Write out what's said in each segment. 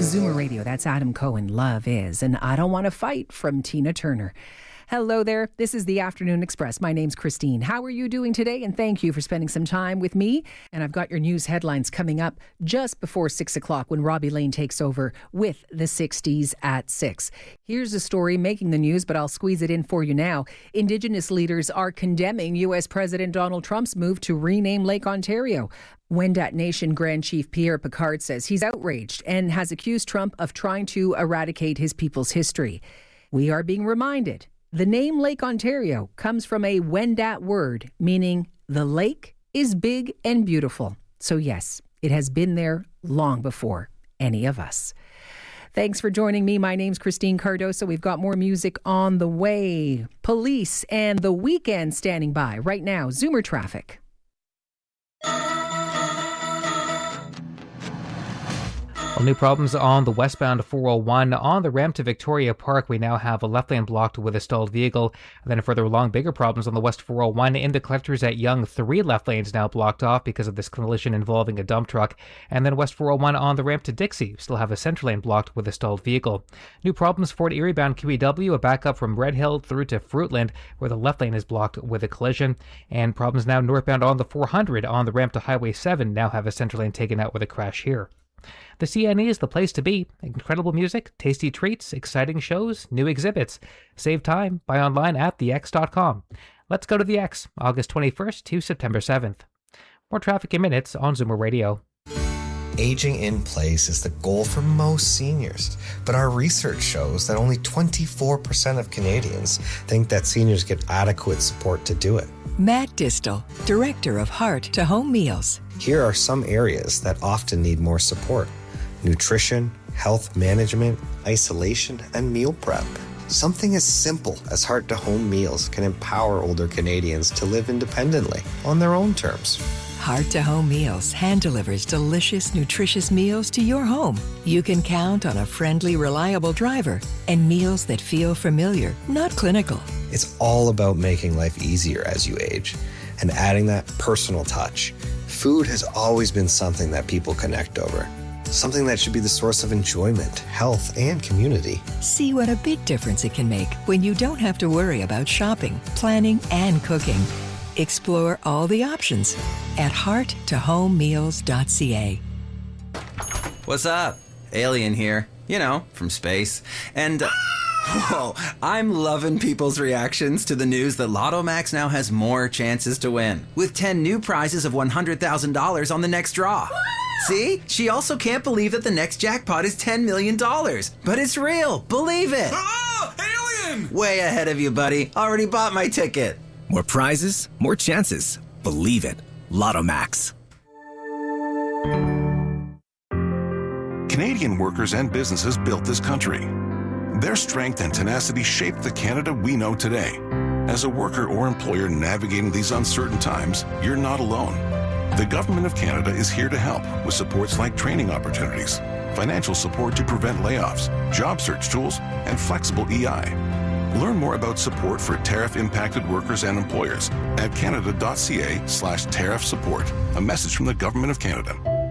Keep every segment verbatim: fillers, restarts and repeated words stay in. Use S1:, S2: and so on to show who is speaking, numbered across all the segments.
S1: Zoomer Radio, that's Adam Cohen, Love Is, and I Don't Want to Fight from Tina Turner. Hello there, this is the Afternoon Express. My name's Christine. How are you doing today? And thank you for spending some time with me. And I've got your news headlines coming up just before six o'clock when Robbie Lane takes over with the sixties at six. Here's a story making the news, but I'll squeeze it in for you now. Indigenous leaders are condemning U S President Donald Trump's move to rename Lake Ontario. Wendat Nation Grand Chief Pierre Picard says he's outraged and has accused Trump of trying to eradicate his people's history. We are being reminded the name Lake Ontario comes from a Wendat word, meaning the lake is big and beautiful. So yes, it has been there long before any of us. Thanks for joining me. My name's Christine Cardoso. We've got more music on the way. Police and The Weeknd standing by right now. Zoomer traffic.
S2: Well, new problems on the westbound four oh one. On the ramp to Victoria Park, we now have a left lane blocked with a stalled vehicle. And then further along, bigger problems on the west four oh one. Into collectors at Yonge, three left lanes now blocked off because of this collision involving a dump truck. And then west four oh one on the ramp to Dixie, we still have a central lane blocked with a stalled vehicle. New problems, Fort Erie bound Q E W, a backup from Red Hill through to Fruitland, where the left lane is blocked with a collision. And problems now northbound on the four hundred on the ramp to Highway seven, now have a central lane taken out with a crash here. The C N E is the place to be. Incredible music, tasty treats, exciting shows, new exhibits. Save time, buy online at the x dot com. Let's go to the X, August twenty-first to September seventh. More traffic in minutes on Zoomer Radio.
S3: Aging in place is the goal for most seniors, but our research shows that only twenty-four percent of Canadians think that seniors get adequate support to do it.
S4: Matt Distel, Director of Heart to Home Meals.
S3: Here are some areas that often need more support: nutrition, health management, isolation, and meal prep. Something as simple as Heart to Home Meals can empower older Canadians to live independently on their own terms.
S4: Heart to Home Meals hand delivers delicious, nutritious meals to your home. You can count on a friendly, reliable driver and meals that feel familiar, not clinical.
S3: It's all about making life easier as you age and adding that personal touch. Food has always been something that people connect over. Something that should be the source of enjoyment, health, and community.
S4: See what a big difference it can make when you don't have to worry about shopping, planning, and cooking. Explore all the options at heart to home meals dot c a.
S5: What's up? Alien here. You know, from space. And, uh, whoa, I'm loving people's reactions to the news that Lotto Max now has more chances to win, with ten new prizes of one hundred thousand dollars on the next draw. See? She also can't believe that the next jackpot is ten million dollars. But it's real. Believe it.
S6: Ah, alien!
S5: Way ahead of you, buddy. Already bought my ticket.
S6: More prizes, more chances. Believe it. Lotto Max.
S7: Canadian workers and businesses built this country. Their strength and tenacity shaped the Canada we know today. As a worker or employer navigating these uncertain times, you're not alone. The Government of Canada is here to help with supports like training opportunities, financial support to prevent layoffs, job search tools, and flexible E I. Learn more about support for tariff-impacted workers and employers at canada.ca slash tariff support. A message from the Government of Canada.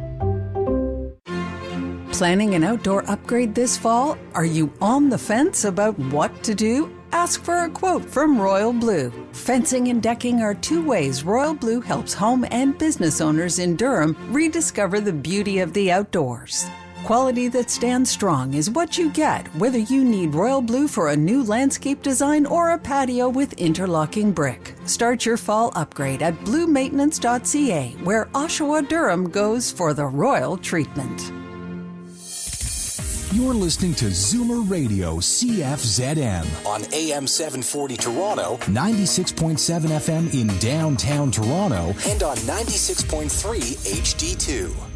S8: Planning an outdoor upgrade this fall? Are you on the fence about what to do? Ask for a quote from Royal Blue. Fencing and decking are two ways Royal Blue helps home and business owners in Durham rediscover the beauty of the outdoors. Quality that stands strong is what you get, whether you need Royal Blue for a new landscape design or a patio with interlocking brick. Start your fall upgrade at blue maintenance dot c a, where Oshawa Durham goes for the royal treatment.
S9: You're listening to Zoomer Radio C F Z M on A M seven forty Toronto, ninety-six point seven F M in downtown Toronto, and on ninety-six point three H D two.